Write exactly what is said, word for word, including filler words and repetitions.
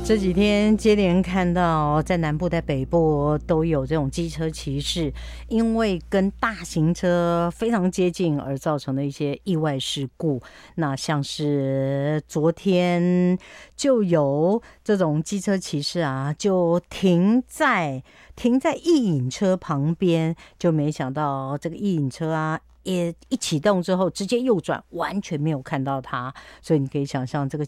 这几天接连看到在南部在北部都有这种机车骑士因为跟大型车非常接近而造成的一些意外事故。那像是昨天就有这种机车骑士啊，就停在停在一引车旁边，就没想到这个一引车啊也一启动之后直接右转，完全没有看到他。所以你可以想象这个